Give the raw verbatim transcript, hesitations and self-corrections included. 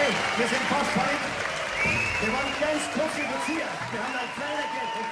Hey, wir sind Postpoint. Wir wollen ganz kurz reduzieren. Wir haben ein kleines Geld.